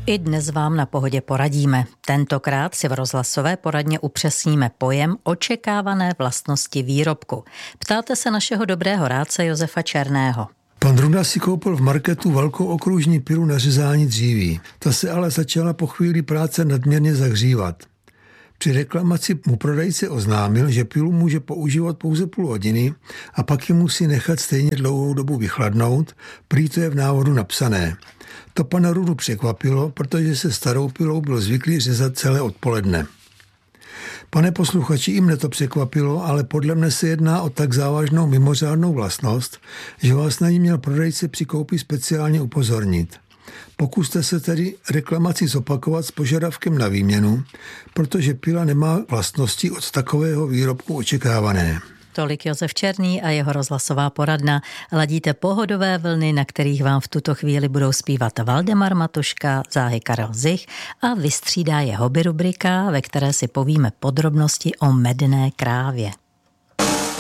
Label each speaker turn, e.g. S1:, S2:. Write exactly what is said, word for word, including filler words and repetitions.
S1: I dnes vám na Pohodě poradíme. Tentokrát si v rozhlasové poradně upřesníme pojem očekávané vlastnosti výrobku. Ptáte se našeho dobrého rádce Josefa Černého.
S2: Pan Ruda si koupil v marketu velkou okružní pilu na řezání dříví. Ta se ale začala po chvíli práce nadměrně zahřívat. Při reklamaci mu prodejce oznámil, že pilu může používat pouze půl hodiny a pak ji musí nechat stejně dlouhou dobu vychladnout, prý to je v návodu napsané. To pana Rudu překvapilo, protože se starou pilou byl zvyklý řezat celé odpoledne. Pane posluchači, i mne to překvapilo, ale podle mne se jedná o tak závažnou mimořádnou vlastnost, že vás na ní měl prodejce při koupi speciálně upozornit. Pokuste se tedy reklamaci zopakovat s požadavkem na výměnu, protože pila nemá vlastnosti od takového výrobku očekávané.
S1: Tolik Josef Černý a jeho rozhlasová poradna. Ladíte pohodové vlny, na kterých vám v tuto chvíli budou zpívat Valdemar Matuška, záhy Karel Zich a vystřídá je hobby rubrika, ve které si povíme podrobnosti o medné krávě.